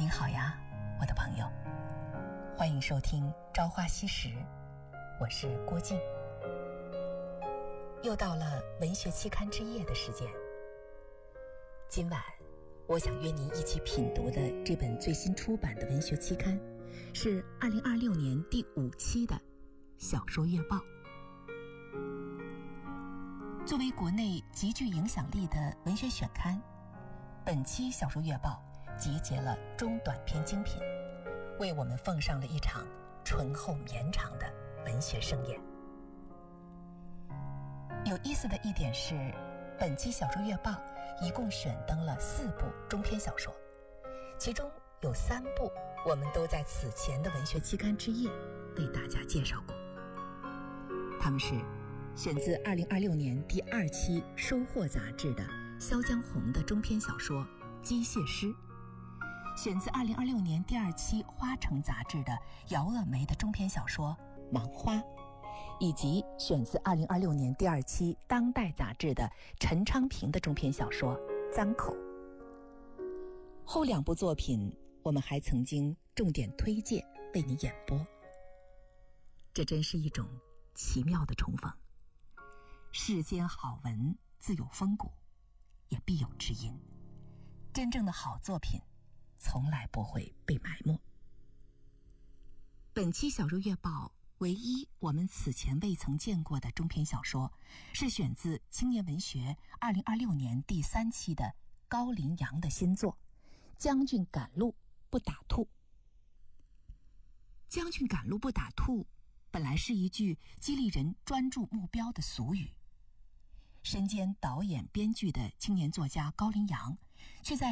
您好呀，我的朋友，欢迎收听《朝花夕拾》，我是郭静。又到了文学期刊之夜的时间，今晚我想约您一起品读的这本最新出版的文学期刊，是2026年第5期的《小说月报》。作为国内极具影响力的文学选刊，本期《小说月报》集结了中短篇精品，为我们奉上了一场醇厚绵长的文学盛宴。有意思的一点是，本期《小说月报》一共选登了4部中篇小说，其中有3部我们都在此前的文学期刊之夜为大家介绍过。他们是选自2026年第2期《收获》杂志的萧江红的中篇小说《机械师》，选自2026年第2期《花城》杂志的姚峨眉的中篇小说《芒花》，以及选自2026年第2期《当代》杂志的陈昌平的中篇小说《脏口》。后2部作品我们还曾经重点推荐为你演播。这真是一种奇妙的重逢。世间好文自有风骨，也必有知音。真正的好作品从来不会被埋没。本期小说月报唯一我们此前未曾见过的中篇小说，是选自青年文学2026年第3期的高林阳的新作《将军赶路不打兔》。将军赶路不打兔本来是一句激励人专注目标的俗语，身兼导演编剧的青年作家高林阳却在